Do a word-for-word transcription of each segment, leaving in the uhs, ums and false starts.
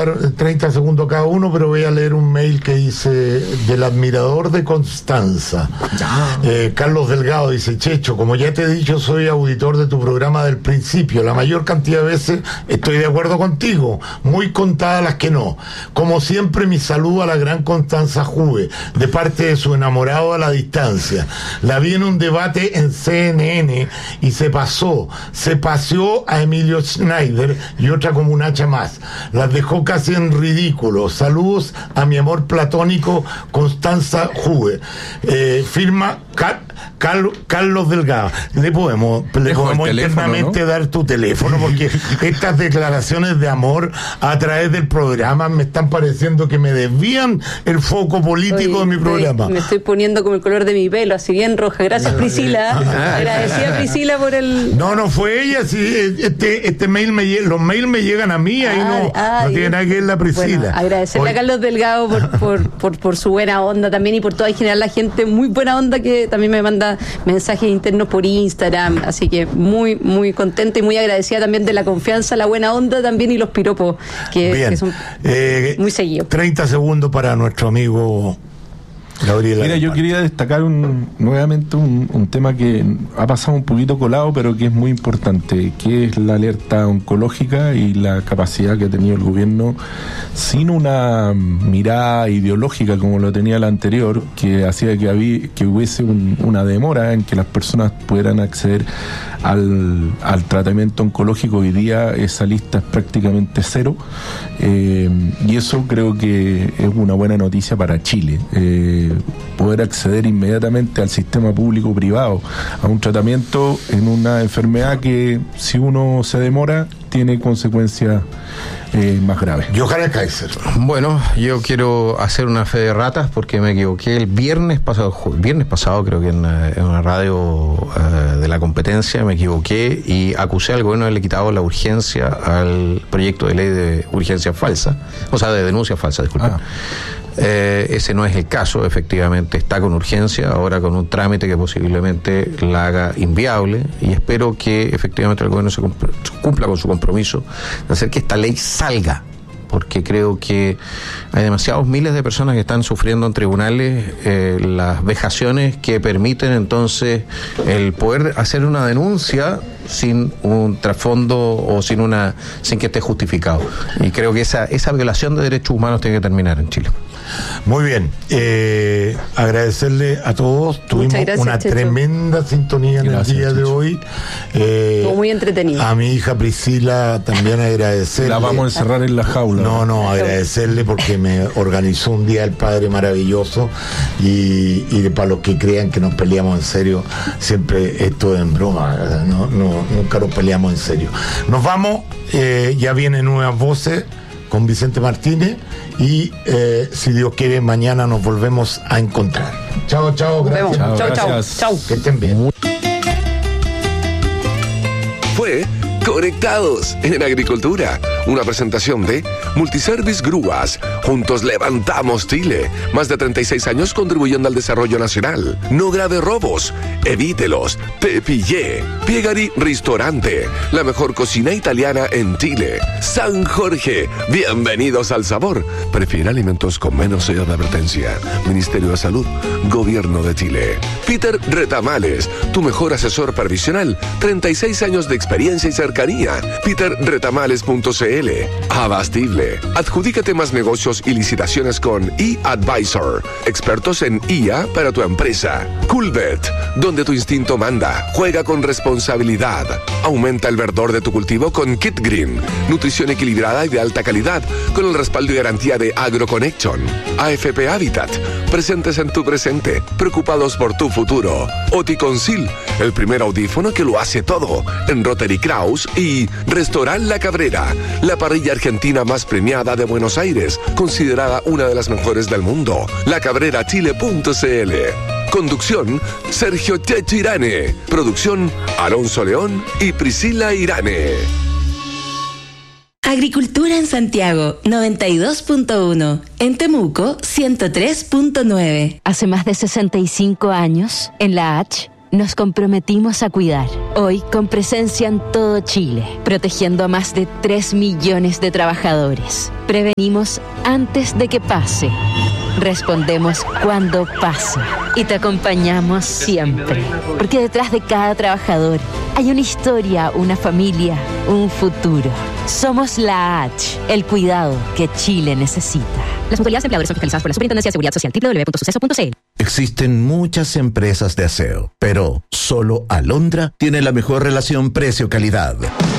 treinta segundos cada uno, pero voy a leer un mail que dice del admirador de Constanza. Eh, Carlos Delgado dice: Checho, como ya te he dicho, soy auditor de tu programa del principio. La mayor cantidad de veces estoy de acuerdo contigo, muy contadas las que no. Como siempre, mi saludo a la gran Constanza Juve, de parte de su enamorado a la distancia. La vi en un debate en C N N y se pasó, se paseó a Emilio Schneider y otra como un hacha más. Las dejó casi en ridículo. Saludos a mi amor platónico, Constanza Juve. Eh, firma Car Carlos, Carlos Delgado. Le podemos, le podemos internamente, ¿no?, dar tu teléfono, porque estas declaraciones de amor a través del programa me están pareciendo que me desvían el foco político. Oye, de mi programa. Me estoy poniendo como el color de mi pelo, así bien roja. Gracias, Priscila. Ah, Agradecida, Priscila, por el... No, no fue ella, sí, este, este mail me los mails me llegan a mí, ahí no, ay, no tiene nada que ver la Priscila. Bueno, agradecerle Hoy... a Carlos Delgado por, por, por, por su buena onda también, y por toda en general la gente muy buena onda que también me manda mensajes internos por Instagram, así que muy, muy contenta y muy agradecida también de la confianza, la buena onda también y los piropos que, que son eh, muy seguidos. treinta segundos para nuestro amigo Gabriel. Mira, yo quería destacar un, nuevamente un, un tema que ha pasado un poquito colado, pero que es muy importante, que es la alerta oncológica y la capacidad que ha tenido el gobierno, sin una mirada ideológica como lo tenía la anterior, que hacía que, había, que hubiese un, una demora en que las personas pudieran acceder al, al tratamiento oncológico. Hoy día esa lista es prácticamente cero, eh, y eso creo que es una buena noticia para Chile. Eh, poder acceder inmediatamente al sistema público-privado a un tratamiento en una enfermedad que, si uno se demora, tiene consecuencias eh, más graves. Johannes Kaiser. Bueno, yo quiero hacer una fe de ratas porque me equivoqué el viernes pasado, el viernes pasado creo que en, en una radio uh, de la competencia me equivoqué y acusé al gobierno de haberle quitado la urgencia al proyecto de ley de urgencia falsa, o sea, de denuncia falsa, disculpen. Ah. Eh, ese no es el caso, efectivamente está con urgencia, ahora con un trámite que posiblemente la haga inviable, y espero que efectivamente el gobierno se cumpla con su compromiso de hacer que esta ley salga, porque creo que hay demasiados miles de personas que están sufriendo en tribunales eh, las vejaciones que permiten entonces el poder hacer una denuncia sin un trasfondo o sin una sin que esté justificado, y creo que esa, esa violación de derechos humanos tiene que terminar en Chile. Muy bien, eh, agradecerle a todos. Tuvimos gracias, una Checho. tremenda sintonía en gracias, el día Checho. de hoy. Eh, Estuvo muy entretenido. A mi hija Priscila también agradecerle. La vamos a encerrar en la jaula. No, no, agradecerle porque me organizó un día el padre maravilloso, y, y para los que crean que nos peleamos en serio, siempre esto es en broma, no, no, nunca nos peleamos en serio. Nos vamos, eh, ya vienen nuevas voces con Vicente Martínez, y eh, si Dios quiere mañana nos volvemos a encontrar. Chao, chao, gracias. Chao, chao, chao, chao. Que estén bien. Fue Conectados en Agricultura, una presentación de Multiservice Grúas. Juntos levantamos Chile. Más de treinta y seis años contribuyendo al desarrollo nacional. No grave robos, evítelos. Te pillé. Piegari Ristorante, la mejor cocina italiana en Chile. San Jorge, bienvenidos al sabor. Prefiere alimentos con menos sello de advertencia. Ministerio de Salud, Gobierno de Chile. Peter Retamales, tu mejor asesor previsional. treinta y seis años de experiencia y cercanía. peter retamales punto c l. Abastible. Adjudícate más negocios y licitaciones con eAdvisor. Expertos en I A para tu empresa. Coolbet, donde tu instinto manda. Juega con responsabilidad. Aumenta el verdor de tu cultivo con Kit Green. Nutrición equilibrada y de alta calidad, con el respaldo y garantía de AgroConnection. A F P Habitat, presentes en tu presente, preocupados por tu futuro. Oticonsil, el primer audífono que lo hace todo, en Rotary Kraus. Y Restaurant La Cabrera, la parrilla argentina más premiada de Buenos Aires, considerada una de las mejores del mundo. la cabrera chile punto c l. Conducción, Sergio Checho Irane. Producción, Alonso León y Priscila Irane. Agricultura en Santiago, noventa y dos punto uno. En Temuco, ciento tres punto nueve. Hace más de sesenta y cinco años, en la H, nos comprometimos a cuidar. Hoy con presencia en todo Chile, protegiendo a más de tres millones de trabajadores. Prevenimos antes de que pase. Respondemos cuando pasa. Y te acompañamos siempre. Porque detrás de cada trabajador hay una historia, una familia, un futuro. Somos la H, el cuidado que Chile necesita. Las mutualidades de empleadores son fiscalizadas por la Superintendencia de Seguridad Social. doble u doble u doble u punto suceso punto c l. Existen muchas empresas de aseo, pero solo Alondra tiene la mejor relación precio-calidad.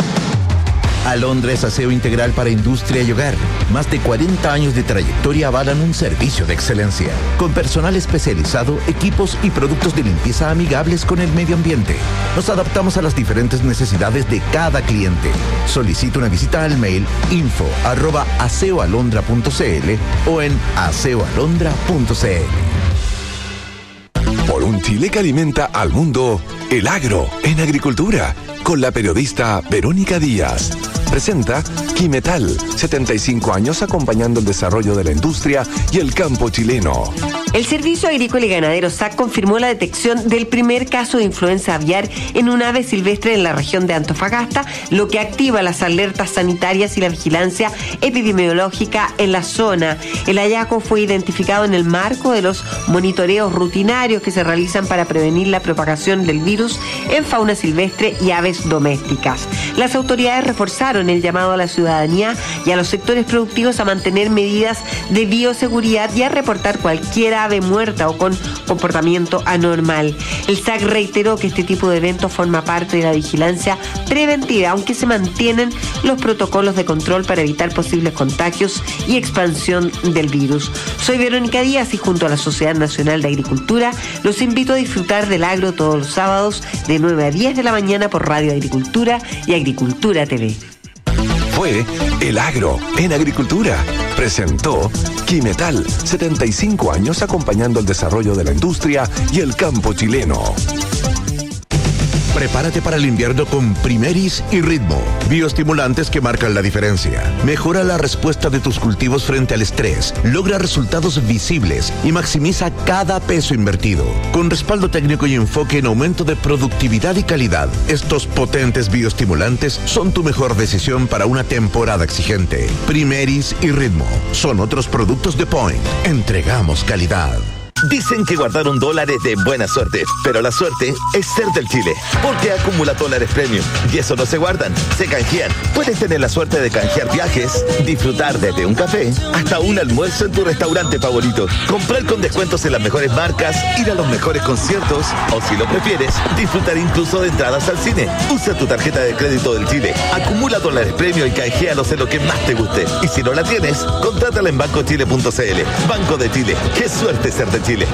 Alondra es aseo integral para industria y hogar. Más de cuarenta años de trayectoria avalan un servicio de excelencia. Con personal especializado, equipos y productos de limpieza amigables con el medio ambiente. Nos adaptamos a las diferentes necesidades de cada cliente. Solicita una visita al mail info arroba aseoalondra punto c l o en aseoalondra punto c l. Por un Chile que alimenta al mundo, el agro en agricultura, con la periodista Verónica Díaz. Presenta Quimetal, setenta y cinco años acompañando el desarrollo de la industria y el campo chileno. El Servicio Agrícola y Ganadero S A C confirmó la detección del primer caso de influenza aviar en un ave silvestre en la región de Antofagasta, lo que activa las alertas sanitarias y la vigilancia epidemiológica en la zona. El hallazgo fue identificado en el marco de los monitoreos rutinarios que se realizan para prevenir la propagación del virus en fauna silvestre y aves domésticas. Las autoridades reforzaron el llamado a la ciudadanía y a los sectores productivos a mantener medidas de bioseguridad y a reportar cualquier ave muerta o con comportamiento anormal. El S A C reiteró que este tipo de eventos forma parte de la vigilancia preventiva, aunque se mantienen los protocolos de control para evitar posibles contagios y expansión del virus. Soy Verónica Díaz y junto a la Sociedad Nacional de Agricultura los invito a disfrutar del agro todos los sábados de nueve a diez de la mañana por Radio Agricultura y Agricultura T V. Fue El Agro en Agricultura. Presentó Quimetal, setenta y cinco años acompañando el desarrollo de la industria y el campo chileno. Prepárate para el invierno con Primeris y Ritmo, bioestimulantes que marcan la diferencia. Mejora la respuesta de tus cultivos frente al estrés, logra resultados visibles y maximiza cada peso invertido. Con respaldo técnico y enfoque en aumento de productividad y calidad, estos potentes bioestimulantes son tu mejor decisión para una temporada exigente. Primeris y Ritmo son otros productos de Point. Entregamos calidad. Dicen que guardar un dólar es de buena suerte, pero la suerte es ser del Chile, porque acumula dólares premium y eso no se guardan, se canjean. Puedes tener la suerte de canjear viajes, disfrutar desde un café hasta un almuerzo en tu restaurante favorito, comprar con descuentos en las mejores marcas, ir a los mejores conciertos o, si lo prefieres, disfrutar incluso de entradas al cine. Usa tu tarjeta de crédito del Chile, acumula dólares premium y canjealos en lo que más te guste. Y si no la tienes, contrátala en banco chile punto c l. Banco de Chile, qué suerte ser de Chile.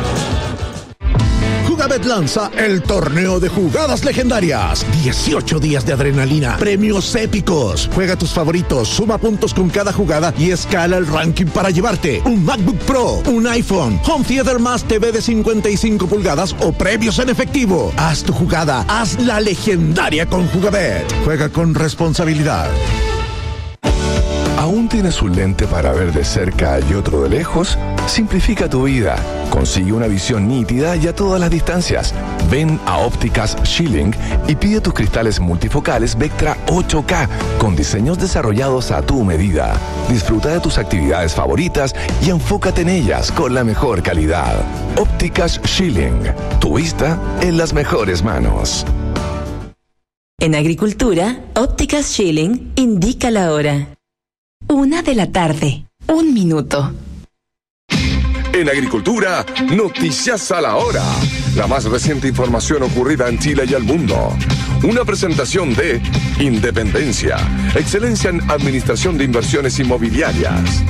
Jugabet lanza el torneo de jugadas legendarias. dieciocho días de adrenalina, premios épicos. Juega tus favoritos, suma puntos con cada jugada y escala el ranking para llevarte un MacBook Pro, un iPhone, Home Theater más T V de cincuenta y cinco pulgadas o premios en efectivo. Haz tu jugada, haz la legendaria con Jugabet. Juega con responsabilidad. ¿Aún tienes un lente para ver de cerca y otro de lejos? Simplifica tu vida. Consigue una visión nítida y a todas las distancias. Ven a Ópticas Schilling y pide tus cristales multifocales Vectra ocho K con diseños desarrollados a tu medida. Disfruta de tus actividades favoritas y enfócate en ellas con la mejor calidad. Ópticas Schilling. Tu vista en las mejores manos. En Agricultura, Ópticas Schilling indica la hora. Una de la tarde, un minuto. En Agricultura, noticias a la hora. La más reciente información ocurrida en Chile y el mundo. Una presentación de Independencia, excelencia en administración de inversiones inmobiliarias.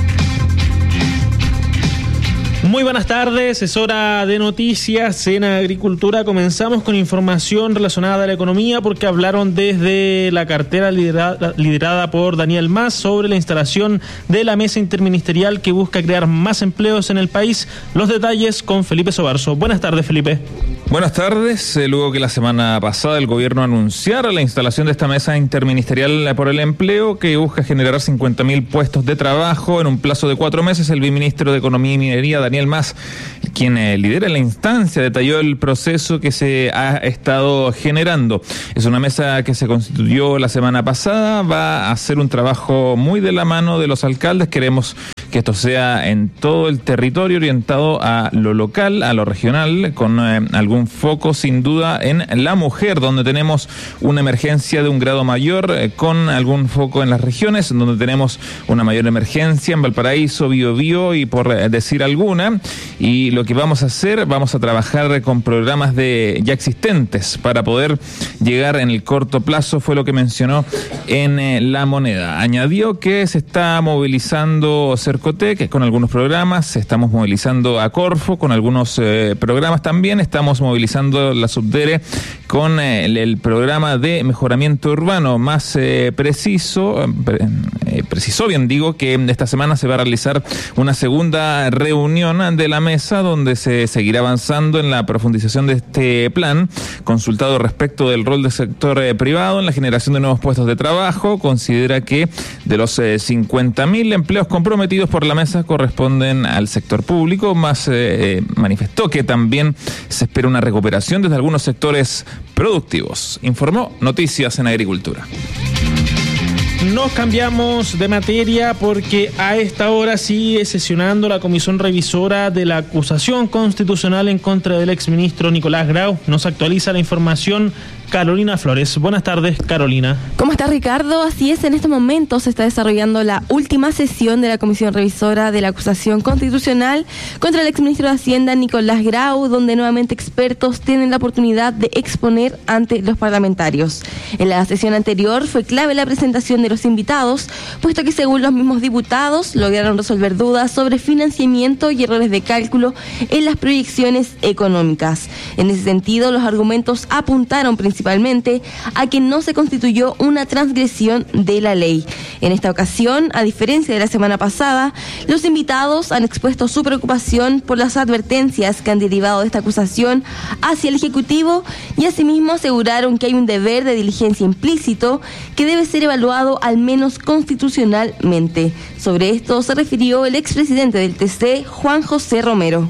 Muy buenas tardes, es hora de noticias en Agricultura. Comenzamos con información relacionada a la economía porque hablaron desde la cartera liderada, liderada por Daniel Mas sobre la instalación de la mesa interministerial que busca crear más empleos en el país. Los detalles con Felipe Sobarzo. Buenas tardes, Felipe. Buenas tardes. Eh, luego que la semana pasada el gobierno anunciara la instalación de esta mesa interministerial por el empleo que busca generar cincuenta mil puestos de trabajo en un plazo de cuatro meses, el viceministro de Economía y Minería, Daniel Mas, quien eh, lidera la instancia, detalló el proceso que se ha estado generando. Es una mesa que se constituyó la semana pasada, va a hacer un trabajo muy de la mano de los alcaldes. Queremos que esto sea en todo el territorio, orientado a lo local, a lo regional, con eh, algún foco sin duda en la mujer, donde tenemos una emergencia de un grado mayor, eh, con algún foco en las regiones, donde tenemos una mayor emergencia en Valparaíso, Biobío y por eh, decir alguna. Y lo que vamos a hacer, vamos a trabajar con programas de ya existentes para poder llegar en el corto plazo, fue lo que mencionó en eh, La Moneda. Añadió que se está movilizando Cercotec con algunos programas, estamos movilizando a Corfo con algunos eh, programas también, estamos movilizando la Subdere con eh, el, el programa de mejoramiento urbano. Más eh, preciso, eh, preciso bien digo, que esta semana se va a realizar una segunda reunión de la mesa donde se seguirá avanzando en la profundización de este plan, consultado respecto del rol del sector eh, privado en la generación de nuevos puestos de trabajo. Considera que de los eh, cincuenta mil empleos comprometidos por la mesa corresponden al sector público. Más eh, manifestó que también se espera una recuperación desde algunos sectores productivos. Informó Noticias en Agricultura. Nos cambiamos de materia porque a esta hora sigue sesionando la comisión revisora de la acusación constitucional en contra del exministro Nicolás Grau. Nos actualiza la información Carolina Flores. Buenas tardes, Carolina. ¿Cómo está, Ricardo? Así es, en este momento se está desarrollando la última sesión de la comisión revisora de la acusación constitucional contra el exministro de Hacienda Nicolás Grau, donde nuevamente expertos tienen la oportunidad de exponer ante los parlamentarios. En la sesión anterior fue clave la presentación de los invitados, puesto que según los mismos diputados lograron resolver dudas sobre financiamiento y errores de cálculo en las proyecciones económicas. En ese sentido, los argumentos apuntaron principalmente a que no se constituyó una transgresión de la ley. En esta ocasión, a diferencia de la semana pasada, los invitados han expuesto su preocupación por las advertencias que han derivado de esta acusación hacia el Ejecutivo y asimismo aseguraron que hay un deber de diligencia implícito que debe ser evaluado al menos constitucionalmente. Sobre esto se refirió el expresidente del T C, Juan José Romero.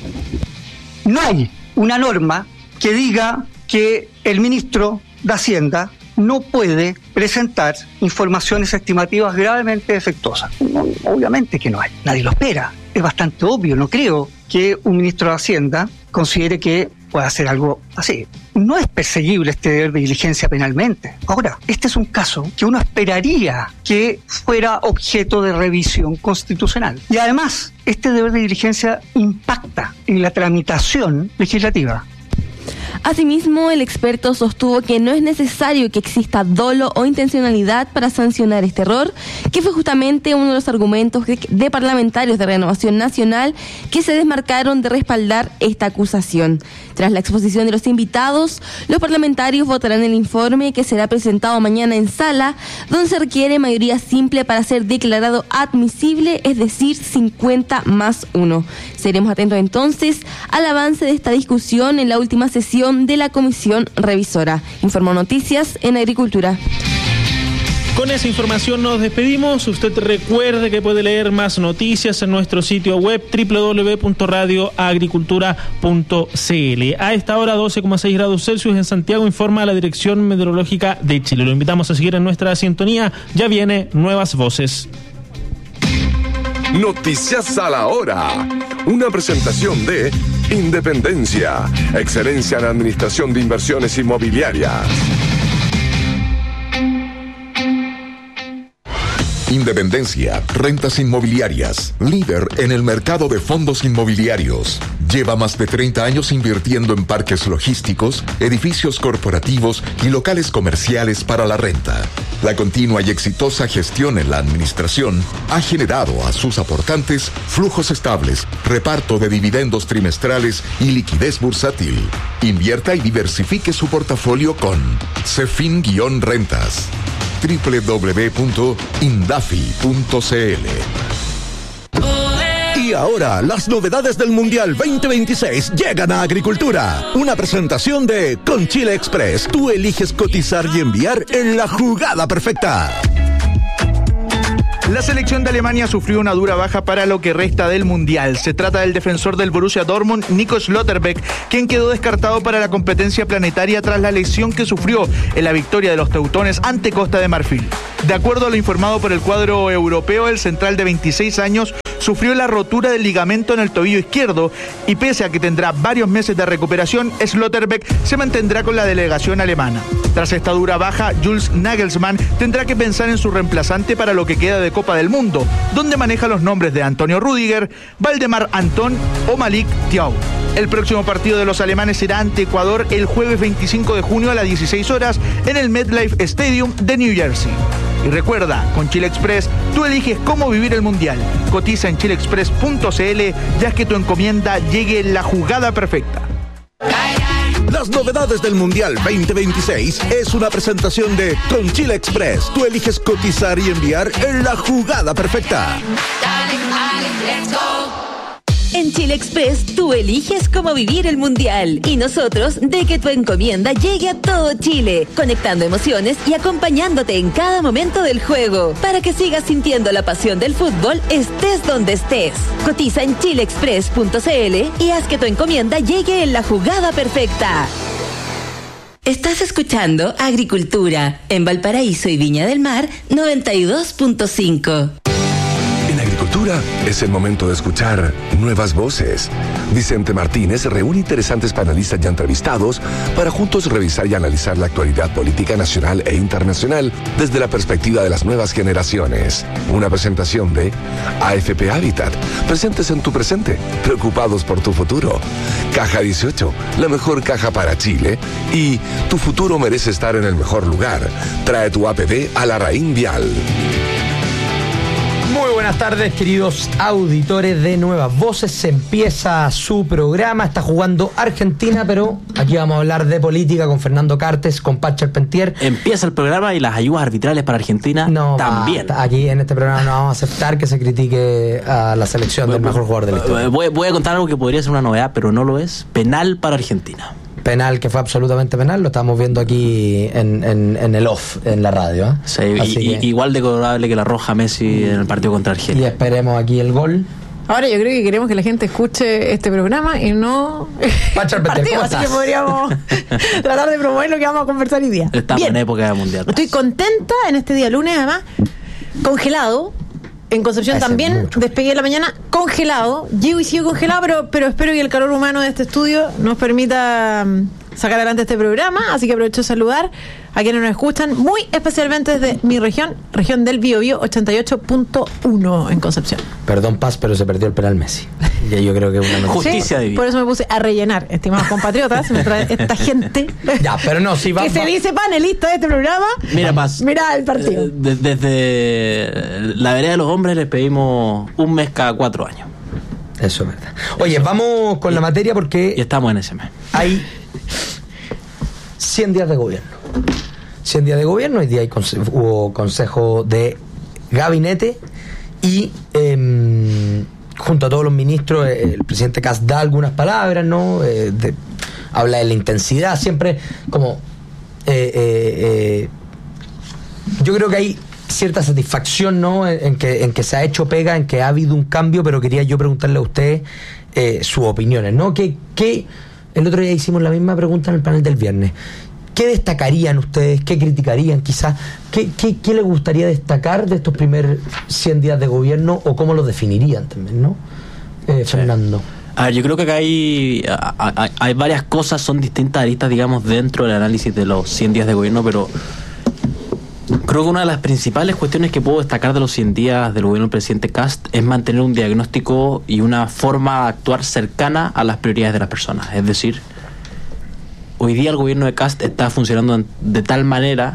No hay una norma que diga que el ministro de Hacienda no puede presentar informaciones estimativas gravemente defectuosas. No, obviamente que no hay, nadie lo espera. Es bastante obvio, no creo que un ministro de Hacienda considere que pueda hacer algo así. No es perseguible este deber de diligencia penalmente. Ahora, este es un caso que uno esperaría que fuera objeto de revisión constitucional. Y además, este deber de diligencia impacta en la tramitación legislativa. Asimismo, el experto sostuvo que no es necesario que exista dolo o intencionalidad para sancionar este error, que fue justamente uno de los argumentos de parlamentarios de Renovación Nacional que se desmarcaron de respaldar esta acusación. Tras la exposición de los invitados, los parlamentarios votarán el informe que será presentado mañana en sala, donde se requiere mayoría simple para ser declarado admisible, es decir, cincuenta más uno. Seremos atentos entonces al avance de esta discusión en la última sesión de la comisión revisora. Informó Noticias en Agricultura. Con esa información nos despedimos. Usted recuerde que puede leer más noticias en nuestro sitio web doble u doble u doble u punto radio agricultura punto c l. A esta hora doce coma seis grados Celsius en Santiago, informa la Dirección Meteorológica de Chile. Lo invitamos a seguir en nuestra sintonía. Ya viene Nuevas Voces. Noticias a la hora. Una presentación de Independencia, excelencia en administración de inversiones inmobiliarias. Independencia, rentas inmobiliarias, líder en el mercado de fondos inmobiliarios. Lleva más de treinta años invirtiendo en parques logísticos, edificios corporativos y locales comerciales para la renta. La continua y exitosa gestión en la administración ha generado a sus aportantes flujos estables, reparto de dividendos trimestrales y liquidez bursátil. Invierta y diversifique su portafolio con Cefin-Rentas. doble u doble u doble u punto indafi punto c l. Y ahora, las novedades del Mundial veinte veintiséis llegan a Agricultura. Una presentación de Con Chile Express. Tú eliges cotizar y enviar en la jugada perfecta. La selección de Alemania sufrió una dura baja para lo que resta del Mundial. Se trata del defensor del Borussia Dortmund, Nico Schlotterbeck, quien quedó descartado para la competencia planetaria tras la lesión que sufrió en la victoria de los teutones ante Costa de Marfil. De acuerdo a lo informado por el cuadro europeo, el central de veintiséis años sufrió la rotura del ligamento en el tobillo izquierdo y pese a que tendrá varios meses de recuperación, Schlotterbeck se mantendrá con la delegación alemana. Tras esta dura baja, Jules Nagelsmann tendrá que pensar en su reemplazante para lo que queda de Copa del Mundo, donde maneja los nombres de Antonio Rüdiger, Valdemar Antón o Malik Thiaw. El próximo partido de los alemanes será ante Ecuador el jueves veinticinco de junio a las dieciséis horas en el MetLife Stadium de New Jersey. Y recuerda, con Chile Express, tú eliges cómo vivir el Mundial. Cotiza en chile express punto c l, ya que tu encomienda llegue en la jugada perfecta. Las novedades del Mundial veinte veintiséis es una presentación de Con Chile Express. Tú eliges cotizar y enviar en la jugada perfecta. En Chile Express, tú eliges cómo vivir el Mundial y nosotros de que tu encomienda llegue a todo Chile, conectando emociones y acompañándote en cada momento del juego, para que sigas sintiendo la pasión del fútbol estés donde estés. Cotiza en chile express punto c l y haz que tu encomienda llegue en la jugada perfecta. Estás escuchando Agricultura en Valparaíso y Viña del Mar noventa y dos punto cinco. En Agricultura es el momento de escuchar nuevas voces. Vicente Martínez reúne interesantes panelistas ya entrevistados para juntos revisar y analizar la actualidad política nacional e internacional desde la perspectiva de las nuevas generaciones. Una presentación de A F P Habitat. Presentes en tu presente, preocupados por tu futuro. Caja dieciocho, la mejor caja para Chile. Y tu futuro merece estar en el mejor lugar. Trae tu A P B a la Raín Vial. Muy buenas tardes, queridos auditores de Nuevas Voces. Se empieza su programa, está jugando Argentina, pero aquí vamos a hablar de política con Fernando Cartes, con Pat Charpentier. Empieza el programa y las ayudas arbitrales para Argentina no, también. Basta. Aquí en este programa no vamos a aceptar que se critique a la selección del mejor jugador de la historia. Voy, voy a contar algo que podría ser una novedad, pero no lo es. Penal para Argentina. Penal que fue absolutamente penal, lo estamos viendo aquí en, en, en el off, en la radio. ¿eh? Sí, y, que, igual de cobrable que la roja Messi en el partido contra Argelia. Y esperemos aquí el gol. Ahora yo creo que queremos que la gente escuche este programa y no el partido, así que podríamos tratar de promover lo que vamos a conversar hoy día. Estamos Bien. en época mundial. Estoy contenta en este día lunes, además, congelado. En Concepción Hace también, mucho. Despegué la mañana congelado. Llego y sigo congelado, pero, pero espero que el calor humano de este estudio nos permita sacar adelante este programa. Así que aprovecho de saludar a quienes nos escuchan, muy especialmente desde mi región, región del Biobío, ochenta y ocho punto uno en Concepción. Perdón, Paz, pero se perdió el penal Messi. Ya yo creo que es una noticia. Justicia sí, divina. Por eso me puse a rellenar, estimados compatriotas, me trae esta gente ya, pero no, si va, que va. se dice panelista de este programa. Mira, Paz. Mira el partido. Desde, desde la vereda de los hombres les pedimos un mes cada cuatro años. Eso es verdad. Oye, eso. Vamos con y, la materia porque... Y estamos en ese mes. Hay cien días de gobierno. cien días de gobierno, hoy día hay conse- hubo consejo de gabinete y eh, junto a todos los ministros eh, el presidente Kast da algunas palabras, ¿no? Eh, de, habla de la intensidad, siempre como eh, eh, eh, yo creo que hay cierta satisfacción, ¿no? En, en que en que se ha hecho pega, en que ha habido un cambio, pero quería yo preguntarle a usted eh, sus opiniones, ¿no? ¿Qué, qué El otro día hicimos la misma pregunta en el panel del viernes. ¿Qué destacarían ustedes? ¿Qué criticarían quizás? ¿Qué, qué, qué les gustaría destacar de estos primeros cien días de gobierno o cómo los definirían también, ¿no? Eh, sí. Fernando. A ver, yo creo que acá hay, hay, hay varias cosas, son distintas aristas, digamos, dentro del análisis de los cien días de gobierno, pero creo que una de las principales cuestiones que puedo destacar de los cien días del gobierno del presidente Kast es mantener un diagnóstico y una forma de actuar cercana a las prioridades de las personas. Es decir, hoy día el gobierno de Kast está funcionando de tal manera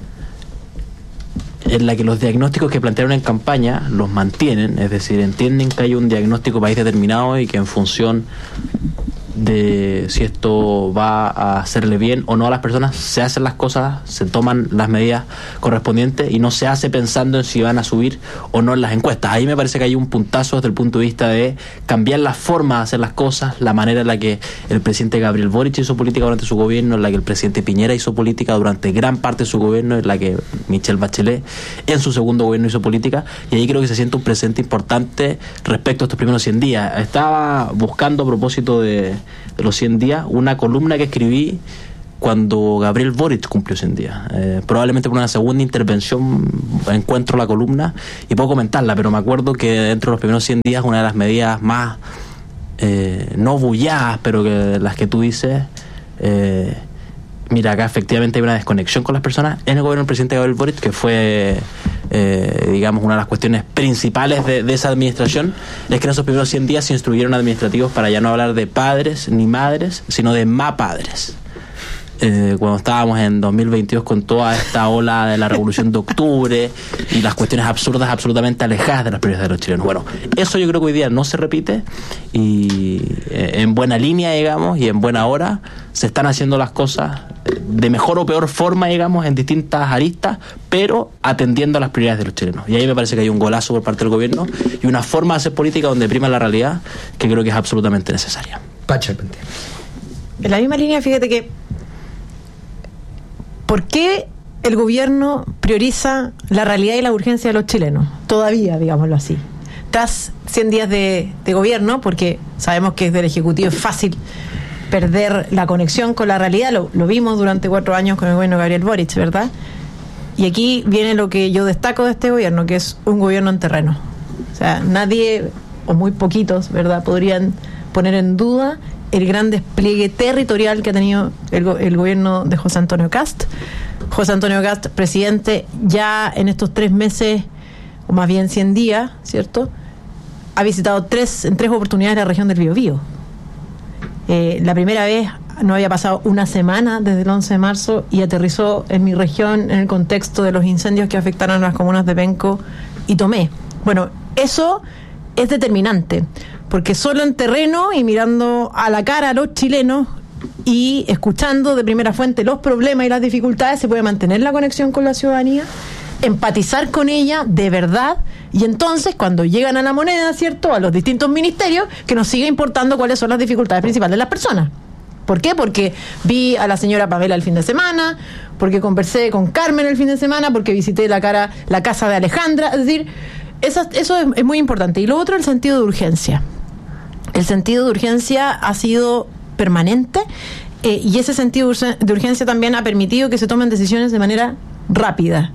en la que los diagnósticos que plantearon en campaña los mantienen, es decir, entienden que hay un diagnóstico país determinado y que en función de si esto va a hacerle bien o no a las personas. Se hacen las cosas, se toman las medidas correspondientes y no se hace pensando en si van a subir o no en las encuestas. Ahí me parece que hay un puntazo desde el punto de vista de cambiar la forma de hacer las cosas, la manera en la que el presidente Gabriel Boric hizo política durante su gobierno, en la que el presidente Piñera hizo política durante gran parte de su gobierno, en la que Michelle Bachelet en su segundo gobierno hizo política, y ahí creo que se siente un presente importante respecto a estos primeros cien días. Estaba buscando a propósito de de los cien días, una columna que escribí cuando Gabriel Boric cumplió cien días. Eh, probablemente por una segunda intervención encuentro la columna y puedo comentarla, pero me acuerdo que dentro de los primeros cien días una de las medidas más eh, no bulladas, pero que las que tú dices, eh, mira, acá efectivamente hay una desconexión con las personas en el gobierno del presidente Gabriel Boric, que fue eh, digamos una de las cuestiones principales de, de esa administración, es que en esos primeros cien días se instruyeron administrativos para ya no hablar de padres ni madres, sino de mapadres. Eh, cuando estábamos en dos mil veintidós con toda esta ola de la revolución de octubre y las cuestiones absurdas absolutamente alejadas de las prioridades de los chilenos. Bueno, eso yo creo que hoy día no se repite y eh, en buena línea, digamos, y en buena hora se están haciendo las cosas de mejor o peor forma, digamos, en distintas aristas, pero atendiendo a las prioridades de los chilenos. Y ahí me parece que hay un golazo por parte del gobierno y una forma de hacer política donde prima la realidad que creo que es absolutamente necesaria. Pacha, en la misma línea, fíjate que ¿por qué el gobierno prioriza la realidad y la urgencia de los chilenos? Todavía, digámoslo así. Tras cien días de, de gobierno, porque sabemos que desde el Ejecutivo es fácil perder la conexión con la realidad, lo, lo vimos durante cuatro años con el gobierno de Gabriel Boric, ¿verdad? Y aquí viene lo que yo destaco de este gobierno, que es un gobierno en terreno. O sea, nadie, o muy poquitos, ¿verdad?, podrían poner en duda el gran despliegue territorial que ha tenido el, el gobierno de José Antonio Kast. José Antonio Kast, presidente, ya en estos tres meses, o más bien cien días, ¿cierto?, ha visitado tres, en tres oportunidades la región del Biobío. Eh, la primera vez no había pasado una semana desde el once de marzo y aterrizó en mi región en el contexto de los incendios que afectaron a las comunas de Penco y Tomé. Bueno, eso es determinante, porque solo en terreno y mirando a la cara a los chilenos y escuchando de primera fuente los problemas y las dificultades se puede mantener la conexión con la ciudadanía, empatizar con ella de verdad, y entonces cuando llegan a la moneda, ¿cierto?, a los distintos ministerios, que nos siga importando cuáles son las dificultades principales de las personas. ¿Por qué? Porque vi a la señora Pamela el fin de semana, porque conversé con Carmen el fin de semana, porque visité la cara la casa de Alejandra, es decir, eso, eso es, es muy importante. Y lo otro, el sentido de urgencia. El sentido de urgencia ha sido permanente eh, y ese sentido de urgencia también ha permitido que se tomen decisiones de manera rápida.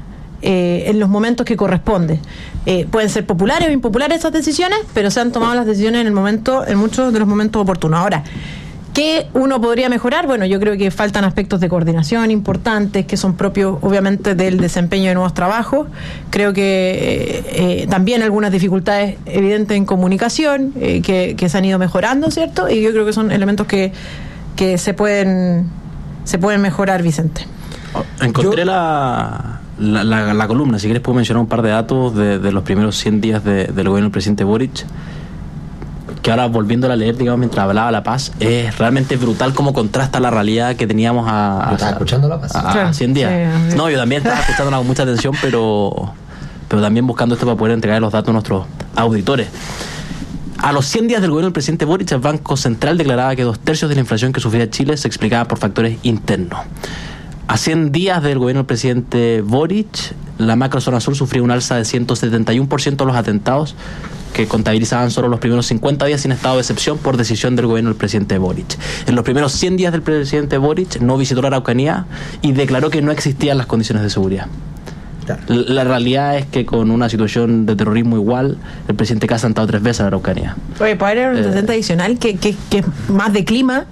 Eh, en los momentos que corresponde. Eh, pueden ser populares o impopulares esas decisiones, pero se han tomado las decisiones en el momento, en muchos de los momentos oportunos. Ahora, ¿qué uno podría mejorar? Bueno, yo creo que faltan aspectos de coordinación importantes que son propios, obviamente, del desempeño de nuevos trabajos. Creo que eh, eh, también algunas dificultades evidentes en comunicación eh, que, que se han ido mejorando, ¿cierto? Y yo creo que son elementos que, que se pueden se pueden mejorar, Vicente. Encontré yo... la... La, la, la columna, si quieres puedo mencionar un par de datos de, de los primeros cien días de, del gobierno del presidente Boric, que ahora volviéndola a leer, digamos, mientras hablaba La Paz, es realmente brutal cómo contrasta la realidad que teníamos a, a, yo estaba escuchando La Paz. a, a, a cien días. Sí, sí. No, yo también estaba escuchando con mucha atención, pero, pero también buscando esto para poder entregar los datos a nuestros auditores. A los cien días del gobierno del presidente Boric, el Banco Central declaraba que dos tercios de la inflación que sufría Chile se explicaba por factores internos. A cien días del gobierno del presidente Boric, la macrozona sur sufrió un alza de ciento setenta y uno por ciento de los atentados, que contabilizaban solo los primeros cincuenta días sin estado de excepción por decisión del gobierno del presidente Boric. En los primeros cien días del presidente Boric no visitó la Araucanía y declaró que no existían las condiciones de seguridad. La, la realidad es que con una situación de terrorismo igual, el presidente Kast ha estado tres veces a la Araucanía. Oye, para haber un antecedente eh, adicional que, que, que es más de clima,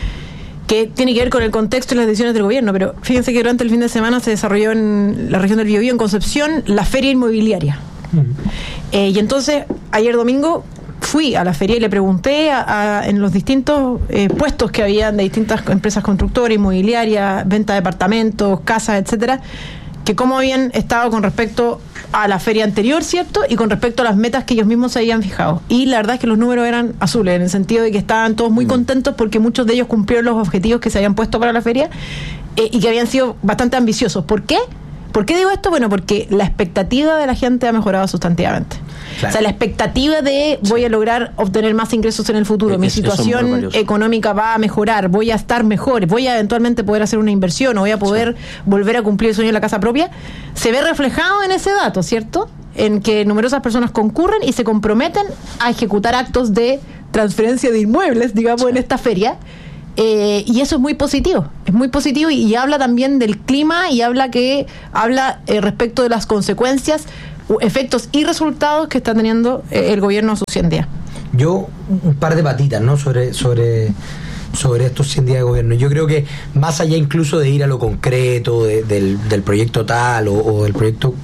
que tiene que ver con el contexto y las decisiones del gobierno, pero fíjense que durante el fin de semana se desarrolló en la región del Biobío, en Concepción, la feria inmobiliaria. Uh-huh. Eh, y entonces, ayer domingo, fui a la feria y le pregunté a, a, en los distintos eh, puestos que habían de distintas empresas constructoras, inmobiliarias, venta de departamentos, casas, etcétera, que cómo habían estado con respecto a la feria anterior, ¿cierto? Y con respecto a las metas que ellos mismos se habían fijado. Y la verdad es que los números eran azules, en el sentido de que estaban todos muy contentos porque muchos de ellos cumplieron los objetivos que se habían puesto para la feria eh, y que habían sido bastante ambiciosos. ¿Por qué? ¿Por qué digo esto? Bueno, porque la expectativa de la gente ha mejorado sustantivamente. Claro. O sea, la expectativa de voy a lograr obtener más ingresos en el futuro, es, mi situación económica va a mejorar, voy a estar mejor, voy a eventualmente poder hacer una inversión o voy a poder sí. volver a cumplir el sueño de la casa propia, se ve reflejado en ese dato, ¿cierto? En que numerosas personas concurren y se comprometen a ejecutar actos de transferencia de inmuebles, digamos, sí. en esta feria. Eh, y eso es muy positivo, es muy positivo y, y habla también del clima y habla que habla eh, respecto de las consecuencias, efectos y resultados que está teniendo eh, el gobierno a sus cien días. Yo, un par de patitas, ¿no? Sobre, sobre, sobre estos cien días de gobierno. Yo creo que más allá incluso de ir a lo concreto de, del, del proyecto tal o, o del proyecto,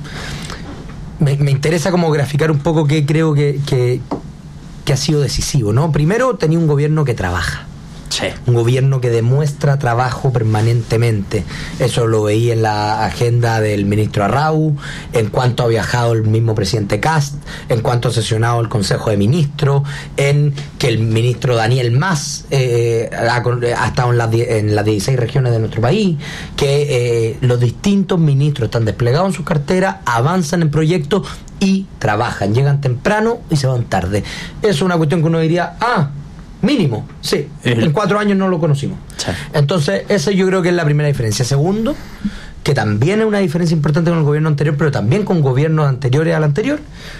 me, me interesa como graficar un poco qué creo que, que, que ha sido decisivo, ¿no? Primero, tenía un gobierno que trabaja. Sí. Un gobierno que demuestra trabajo permanentemente. Eso lo veía en la agenda del ministro Arrau, en cuanto ha viajado el mismo presidente Kast, en cuanto ha sesionado el Consejo de Ministros, en que el ministro Daniel Mas eh, ha, ha estado en las, en las dieciséis regiones de nuestro país, que eh, los distintos ministros están desplegados en sus carteras, avanzan en proyectos y trabajan, llegan temprano y se van tarde. Eso es una cuestión que uno diría, ah, mínimo, sí. El... En cuatro años no lo conocimos. Sí. Entonces, esa yo creo que es la primera diferencia. Segundo, que también es una diferencia importante con el gobierno anterior, pero también con gobiernos anteriores al anterior,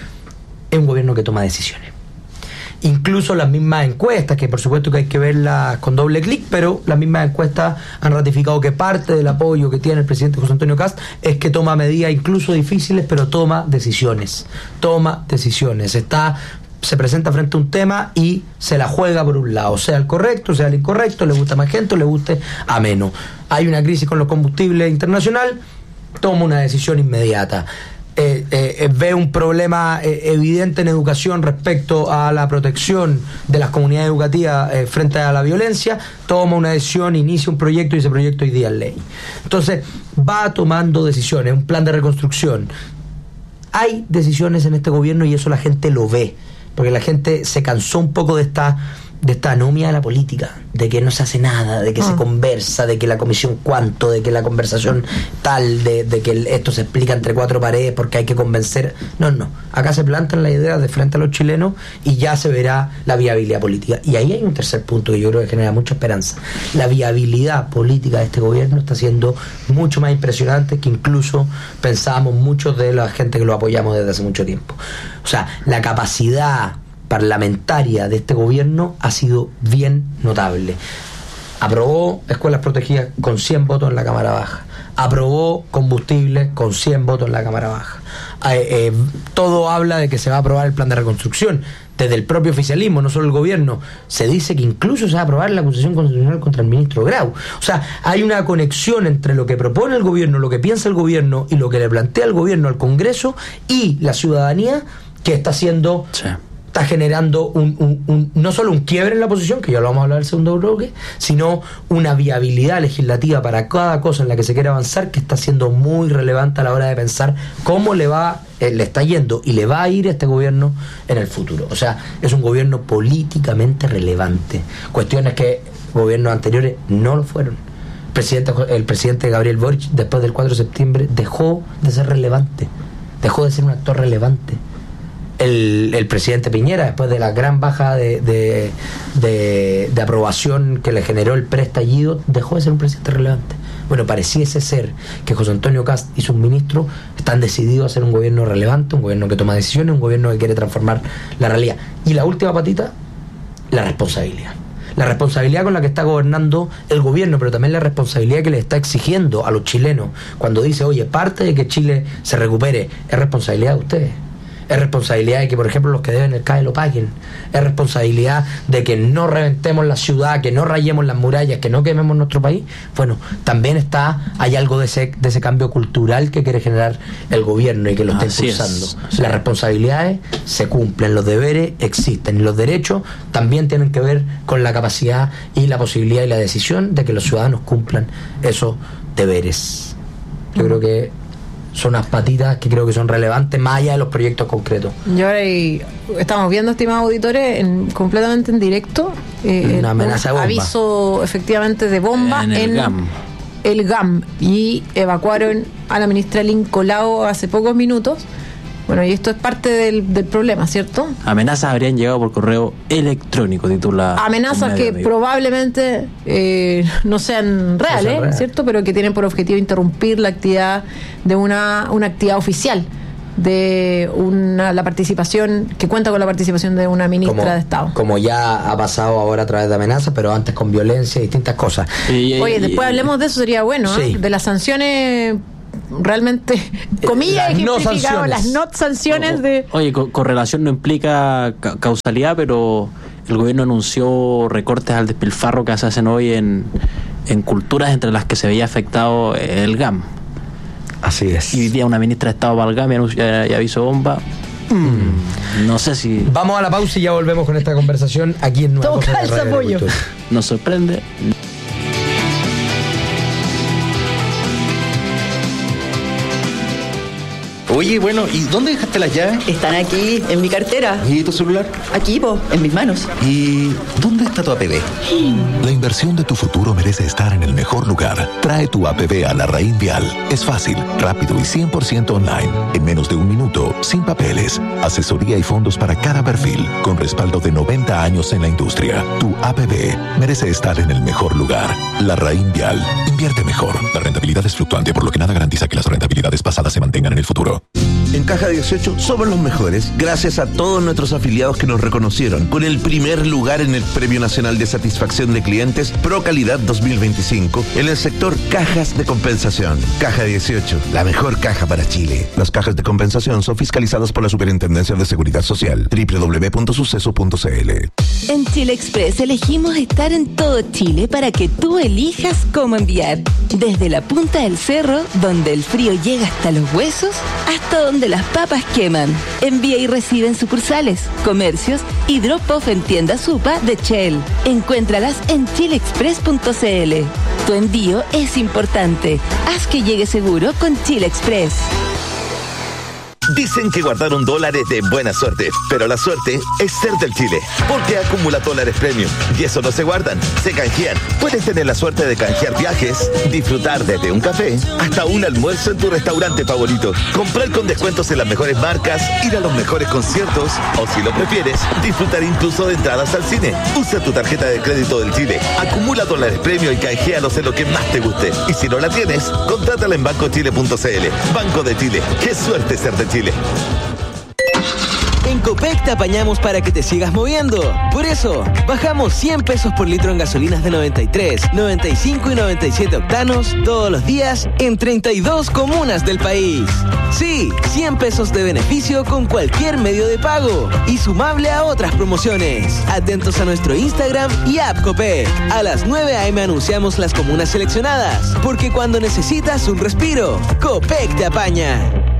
es un gobierno que toma decisiones. Incluso las mismas encuestas, que por supuesto que hay que verlas con doble clic, pero las mismas encuestas han ratificado que parte del apoyo que tiene el presidente José Antonio Kast es que toma medidas incluso difíciles, pero toma decisiones. Toma decisiones. Está... se presenta frente a un tema y se la juega por un lado, sea el correcto, sea el incorrecto, le gusta a más gente o le guste a menos. Hay una crisis con los combustibles internacional, toma una decisión inmediata. Eh, eh, ve un problema eh, evidente en educación respecto a la protección de las comunidades educativas eh, frente a la violencia, toma una decisión, inicia un proyecto y ese proyecto hoy día es ley. Entonces va tomando decisiones, un plan de reconstrucción. Hay decisiones en este gobierno y eso la gente lo ve, porque la gente se cansó un poco de esta de esta anomia de la política, de que no se hace nada, de que ah. se conversa, de que la comisión cuánto, de que la conversación tal, de, de que esto se explica entre cuatro paredes porque hay que convencer. No, no, acá se plantan las ideas de frente a los chilenos y ya se verá la viabilidad política. Y ahí hay un tercer punto que yo creo que genera mucha esperanza. La viabilidad política de este gobierno está siendo mucho más impresionante que incluso pensábamos muchos de la gente que lo apoyamos desde hace mucho tiempo. O sea, la capacidad parlamentaria de este gobierno ha sido bien notable. Aprobó escuelas protegidas con cien votos en la Cámara Baja, aprobó combustible con cien votos en la Cámara Baja. Eh, eh, todo habla de que se va a aprobar el plan de reconstrucción. Desde el propio oficialismo, no solo el gobierno, se dice que incluso se va a aprobar la acusación constitucional contra el ministro Grau. O sea, hay una conexión entre lo que propone el gobierno, lo que piensa el gobierno y lo que le plantea el gobierno al Congreso y la ciudadanía, que está haciendo... Sí. Está generando un, un, un, no solo un quiebre en la posición, que ya lo vamos a hablar en el segundo bloque, sino una viabilidad legislativa para cada cosa en la que se quiere avanzar, que está siendo muy relevante a la hora de pensar cómo le va, eh, le está yendo y le va a ir a este gobierno en el futuro. O sea, es un gobierno políticamente relevante. Cuestiones que gobiernos anteriores no lo fueron. El presidente, el presidente Gabriel Boric, después del cuatro de septiembre, dejó de ser relevante, dejó de ser un actor relevante. El, el presidente Piñera, después de la gran baja de, de, de, de aprobación que le generó el preestallido, dejó de ser un presidente relevante. Bueno, pareciese ser que José Antonio Kast y sus ministros están decididos a ser un gobierno relevante, un gobierno que toma decisiones, un gobierno que quiere transformar la realidad. Y la última patita, la responsabilidad. La responsabilidad con la que está gobernando el gobierno, pero también la responsabilidad que le está exigiendo a los chilenos. Cuando dice, oye, parte de que Chile se recupere es responsabilidad de ustedes. Es responsabilidad de que, por ejemplo, los que deben el C A E lo paguen. Es responsabilidad de que no reventemos la ciudad, que no rayemos las murallas, que no quememos nuestro país. Bueno, también está, hay algo de ese, de ese cambio cultural que quiere generar el gobierno y que lo está Así impulsando. Es. Sí. Las responsabilidades se cumplen, los deberes existen y los derechos también tienen que ver con la capacidad y la posibilidad y la decisión de que los ciudadanos cumplan esos deberes. Yo creo que son unas patitas que creo que son relevantes más allá de los proyectos concretos. Y ahora hay, estamos viendo, estimados auditores, en, completamente en directo, eh, una amenaza de bomba. Aviso efectivamente de bomba en el en GAM. el GAM, y evacuaron a la ministra Lynn Colau hace pocos minutos. Bueno, y esto es parte del, del problema, ¿cierto? Amenazas habrían llegado por correo electrónico, titula. Amenazas que probablemente eh, no sean reales, no sean reales, ¿cierto? Pero que tienen por objetivo interrumpir la actividad de una, una actividad oficial, de una, la participación, que cuenta con la participación de una ministra como, de Estado. Como ya ha pasado ahora a través de amenazas, pero antes con violencia y distintas cosas. Y, Oye, y, después y, hablemos de eso, sería bueno, sí. ¿eh? De las sanciones realmente, comillas, las no ejemplificado, las no sanciones o, de... Oye, co correlación no implica ca causalidad, pero el gobierno anunció recortes al despilfarro que se hacen hoy en, en culturas entre las que se veía afectado el GAM. Así es. Y hoy día una ministra de Estado para el GAM y, y aviso bomba. Mm. No sé si... Vamos a la pausa y ya volvemos con esta conversación aquí en Nueva Toca el apoyo. Nos sorprende. Oye, bueno, ¿y dónde dejaste las llaves? Están aquí, en mi cartera. ¿Y tu celular? Aquí, po, en mis manos. ¿Y dónde está tu A P B? La inversión de tu futuro merece estar en el mejor lugar. Trae tu A P B a la Larraín Vial. Es fácil, rápido y cien por ciento online. En menos de un minuto, sin papeles. Asesoría y fondos para cada perfil, con respaldo de noventa años en la industria. Tu A P B merece estar en el mejor lugar. La Larraín Vial. Invierte mejor. La rentabilidad es fluctuante, por lo que nada garantiza que las rentabilidades pasadas se mantengan en el futuro. En Caja dieciocho somos los mejores gracias a todos nuestros afiliados que nos reconocieron con el primer lugar en el Premio Nacional de Satisfacción de Clientes Pro Calidad dos mil veinticinco en el sector cajas de compensación. Caja dieciocho, la mejor caja para Chile. Las cajas de compensación son fiscalizadas por la Superintendencia de Seguridad Social. doble u doble u doble u punto suceso punto c l. En Chile Express elegimos estar en todo Chile para que tú elijas cómo enviar. Desde la punta del cerro, donde el frío llega hasta los huesos, hasta donde las papas queman. Envía y recibe en sucursales, comercios y drop-off en tiendas Supa de Shell. Encuéntralas en chile express punto c l. Tu envío es importante. Haz que llegue seguro con Chile Express. Dicen que guardar un dólar es de buena suerte, pero la suerte es ser del Chile, porque acumula dólares premium y eso no se guardan, se canjean. Puedes tener la suerte de canjear viajes, disfrutar desde un café hasta un almuerzo en tu restaurante favorito, comprar con descuentos en las mejores marcas, ir a los mejores conciertos o, si lo prefieres, disfrutar incluso de entradas al cine. Usa tu tarjeta de crédito del Chile, acumula dólares premium y canjealos en lo que más te guste. Y si no la tienes, contrátala en banco chile punto c l. Banco de Chile, qué suerte ser de Chile. En Copec te apañamos para que te sigas moviendo. Por eso, bajamos cien pesos por litro en gasolinas de noventa y tres, noventa y cinco y noventa y siete octanos todos los días en treinta y dos comunas del país. Sí, cien pesos de beneficio con cualquier medio de pago y sumable a otras promociones. Atentos a nuestro Instagram y app Copec. A las nueve a eme anunciamos las comunas seleccionadas, porque cuando necesitas un respiro, Copec te apaña.